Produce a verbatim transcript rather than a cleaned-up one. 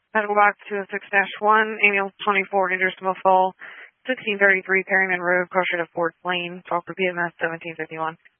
Medical box two oh six dash one, ambulance twenty-four, injured Smithville, sixteen thirty-three Perryman Road, closer to Fort Plain, talk for P M S seventeen fifty-one.